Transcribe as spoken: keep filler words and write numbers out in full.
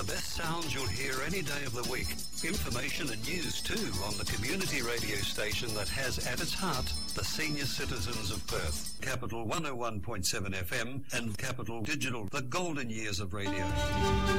best sounds you'll hear any day of the week. Information and news too on the community radio station that has at its heart the senior citizens of Perth. Capital one oh one point seven F M and Capital Digital, the golden years of radio.